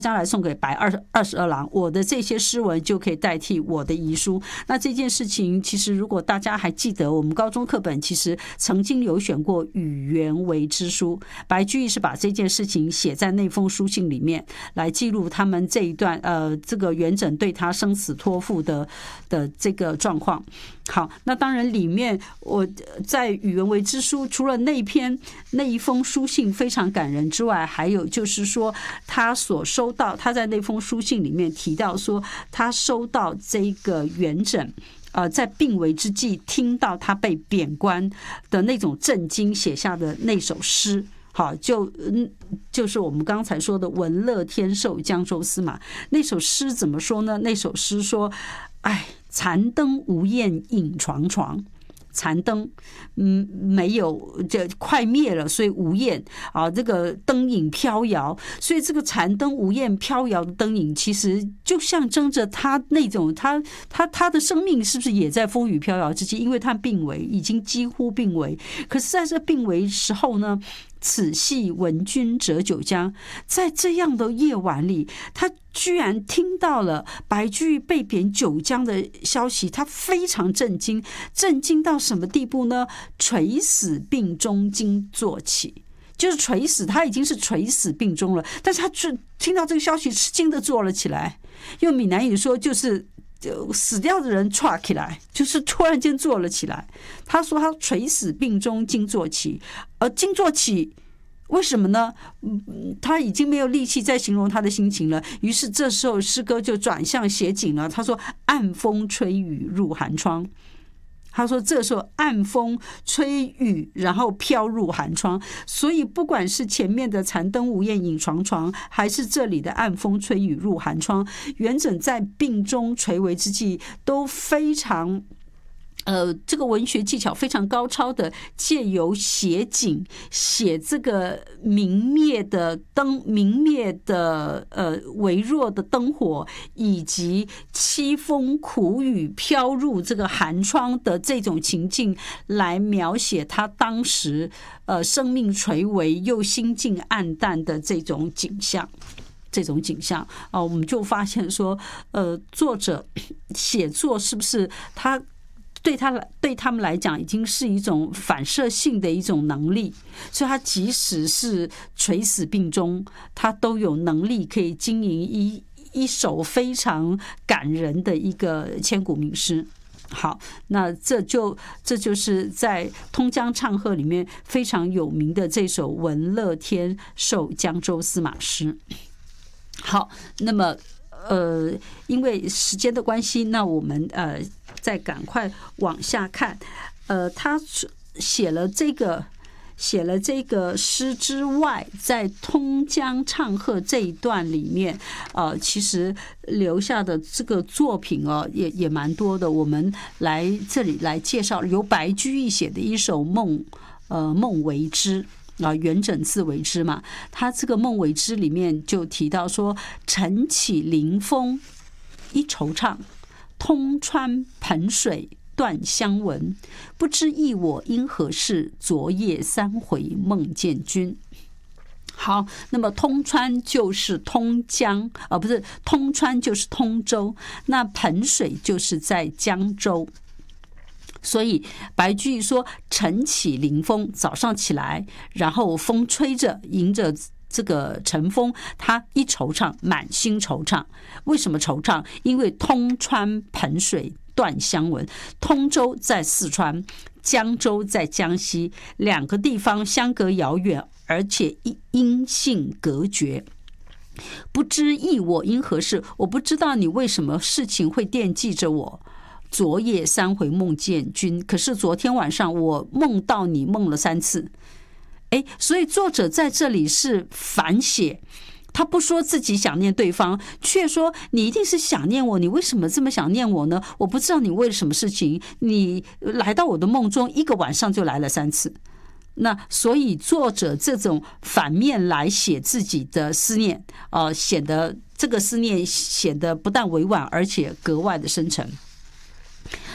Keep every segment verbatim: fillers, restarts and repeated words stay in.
将来送给白二二十二郎，我的这些诗文就可以代替我的遗书。那这件事情，其实如果大家还记得，我们高中课本其实曾经有选过《与袁为之书》，白居易是把这件事情写在那封书信里面，来记录他们这一段呃这个元稹对他生死托付的的这个状况。好，那当然里面我在《与袁为之书》除了那篇那一封书信非常感人之外，还有就是说他所收到，他在那封书信里面提到说，他收到这个元稹呃，在病危之际听到他被贬官的那种震惊，写下的那首诗。好，就嗯，就是我们刚才说的“闻乐天寿江州司马”那首诗怎么说呢？那首诗说：“哎，残灯无焰影幢幢。”残灯，嗯，没有，这快灭了，所以无焰啊，这个灯影飘摇，所以这个残灯无焰飘摇的灯影，其实就象征着他那种他他他的生命是不是也在风雨飘摇之际？因为他病危，已经几乎病危，可是在这病危时候呢？此系闻君折九江，在这样的夜晚里，他居然听到了白居易被贬九江的消息，他非常震惊，震惊到什么地步呢？垂死病中惊坐起，就是垂死，他已经是垂死病中了，但是他却听到这个消息，吃惊的坐了起来。用闽南语说，就是死掉的人歘起来，就是突然间坐了起来。他说他垂死病中惊坐起，而惊坐起为什么呢？他已经没有力气再形容他的心情了。于是这时候诗歌就转向写景了。他说暗风吹雨入寒窗。他说这时候暗风吹雨，然后飘入寒窗，所以不管是前面的残灯无焰影幢幢，还是这里的暗风吹雨入寒窗，元稹在病中垂危之际都非常呃，这个文学技巧非常高超的，借由写景，写这个明灭的灯，明灭的呃微弱的灯火，以及凄风苦雨飘入这个寒窗的这种情境，来描写他当时呃生命垂危又心境暗淡的这种景象。这种景象啊，我们就发现说，呃，作者写作是不是他？对他对他们来讲，已经是一种反射性的一种能力，所以他即使是垂死病中，他都有能力可以经营一一首非常感人的一个千古名诗。好，那这就这就是在《通江唱和》里面非常有名的这首《闻乐天寿江州司马》诗。好，那么呃，因为时间的关系，那我们呃。再赶快往下看，呃，他写了这个写了这个诗之外，在《通江唱和》这一段里面，呃，其实留下的这个作品哦，也也蛮多的。我们来这里来介绍由白居易写的一首《梦》，呃，《梦为之》。啊，元稹字为之嘛，他这个《梦为之》里面就提到说：“晨起临风一惆怅。通川盆水断香闻，不知忆我因何事，昨夜三回梦见君。”好，那么通川就是通江，啊，不是通川就是通州，那盆水就是在江州。所以白居易说晨起临风，早上起来，然后风吹着，迎着这个晨风，他一惆怅，满心惆怅。为什么惆怅？因为通川盆水断香闻。通州在四川，江州在江西，两个地方相隔遥远，而且音信隔绝。不知忆我因何事，我不知道你为什么事情会惦记着我。昨夜三回梦见君，可是昨天晚上我梦到你，梦了三次。哎，所以作者在这里是反写，他不说自己想念对方，却说你一定是想念我，你为什么这么想念我呢？我不知道你为了什么事情，你来到我的梦中，一个晚上就来了三次。那所以作者这种反面来写自己的思念，呃，显得这个思念显得不但委婉，而且格外的深沉。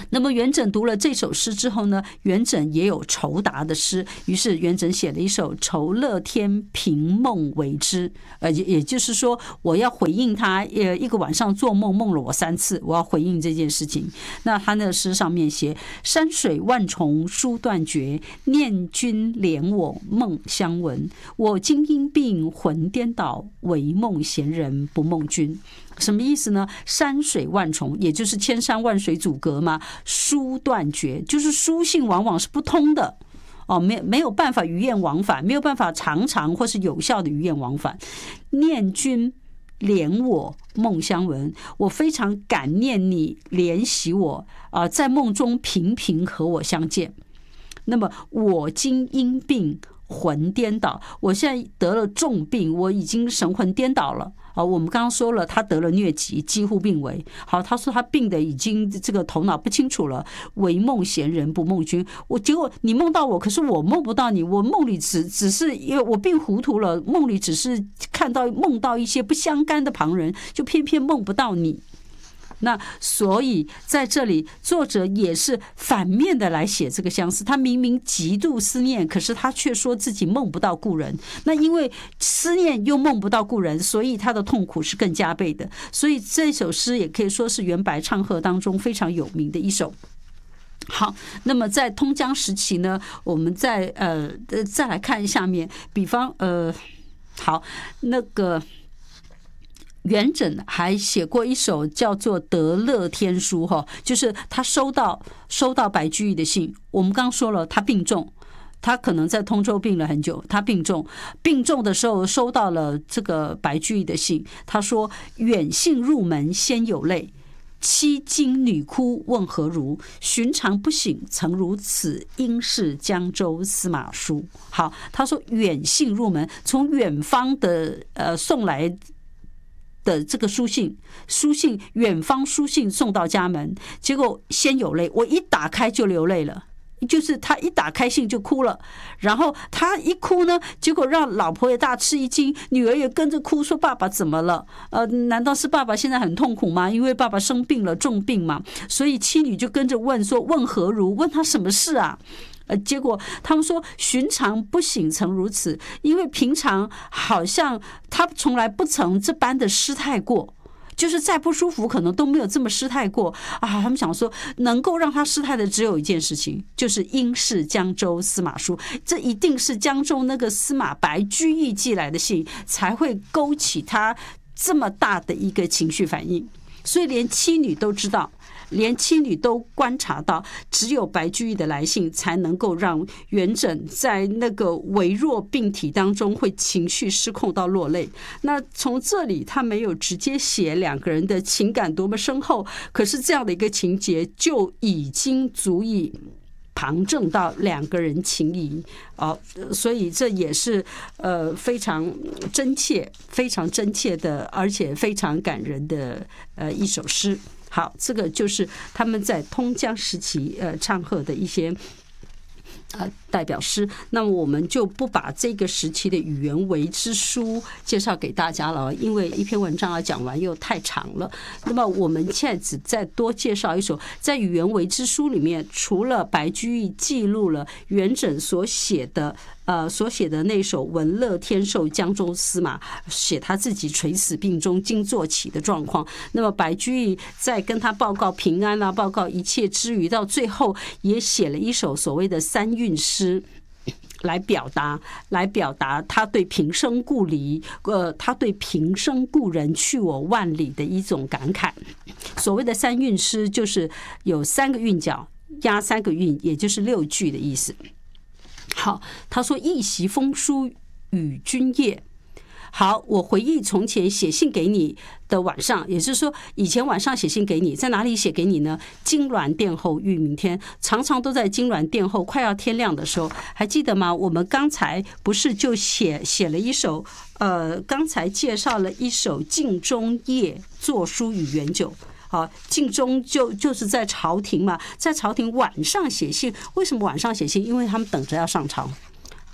那么元稹读了这首诗之后呢，元稹也有酬答的诗，于是元稹写了一首《酬乐天平梦为之》，呃，也就是说我要回应他，呃，一个晚上做梦梦了我三次，我要回应这件事情。那他那个诗上面写：山水万重书断绝，念君怜我梦相闻。我今因病魂颠倒，唯梦闲人不梦君。什么意思呢？山水万重，也就是千山万水阻隔嘛。书断绝，就是书信往往是不通的哦，没没有办法语言往返，没有办法常常或是有效的语言往返。念君怜我梦相闻，我非常感念你怜惜我啊、呃，在梦中频频和我相见。那么我今因病魂颠倒，我现在得了重病，我已经神魂颠倒了。啊，我们刚刚说了，他得了疟疾，几乎病危。好，他说他病的已经这个头脑不清楚了，唯梦闲人不梦君。我结果你梦到我，可是我梦不到你，我梦里只只是因为我病糊涂了，梦里只是看到梦到一些不相干的旁人，就偏偏梦不到你。那所以在这里，作者也是反面的来写这个相思。他明明极度思念，可是他却说自己梦不到故人。那因为思念又梦不到故人，所以他的痛苦是更加倍的。所以这首诗也可以说是元白唱和当中非常有名的一首。好，那么在通江时期呢，我们再呃再来看下面，比方呃，好那个。元稹还写过一首叫做《得乐天书》哈，就是他收到收到白居易的信。我们刚说了，他病重，他可能在通州病了很久。他病重，病重的时候收到了这个白居易的信。他说：“远信入门先有泪，妻经女哭问何如？寻常不省曾如此，应是江州司马书。”好，他说远信入门，从远方的呃送来的这个书信，书信远方书信送到家门，结果先有泪，我一打开就流泪了。就是他一打开信就哭了，然后他一哭呢，结果让老婆也大吃一惊，女儿也跟着哭，说爸爸怎么了？呃，难道是爸爸现在很痛苦吗？因为爸爸生病了，重病嘛，所以妻女就跟着问说：“问何如？问他什么事啊？”呃，结果他们说寻常不省曾如此，因为平常好像他从来不曾这般的失态过。就是再不舒服，可能都没有这么失态过啊！他们想说，能够让他失态的只有一件事情，就是应是江州司马书，这一定是江州那个司马白居易寄来的信，才会勾起他这么大的一个情绪反应。所以连妻女都知道，连妻女都观察到，只有白居易的来信才能够让元稹在那个微弱病体当中会情绪失控到落泪。那从这里他没有直接写两个人的情感多么深厚，可是这样的一个情节就已经足以旁证到两个人情谊啊，所以这也是呃非常真切、非常真切的，而且非常感人的呃一首诗。好，这个就是他们在通江时期呃唱和的一些呃代表诗。那么我们就不把这个时期的语言为之书介绍给大家了，因为一篇文章要讲完又太长了。那么我们现在只再多介绍一首，在语言为之书里面，除了白居易记录了元稹所写的呃，所写的那首《闻乐天寿江州司马》，写他自己垂死病中惊坐起的状况。那么白居易在跟他报告平安啊，报告一切之余，到最后也写了一首所谓的三韵诗。来表达，来表达他对平生故里，呃，他对平生故人去我万里的一种感慨。所谓的三韵诗，就是有三个韵脚，押三个韵，也就是六句的意思。好，他说一袭风书与君夜。好，我回忆从前写信给你的晚上，也就是说以前晚上写信给你，在哪里写给你呢？金銮殿后欲明天，常常都在金銮殿后快要天亮的时候，还记得吗？我们刚才不是就写写了一首呃，刚才介绍了一首镜中夜作书与元酒。好，镜中就就是在朝廷嘛，在朝廷晚上写信。为什么晚上写信？因为他们等着要上朝。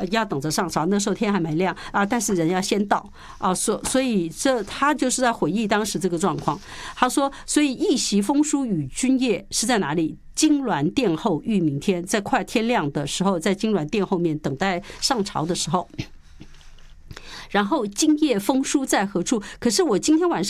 要等着上朝，那时候天还没亮啊，但是人要先到啊，所所以这他就是在回忆当时这个状况。他说，所以一袭封书与君夜是在哪里？金銮殿后遇明天，在快天亮的时候，在金銮殿后面等待上朝的时候。然后今夜封书在何处？可是我今天晚上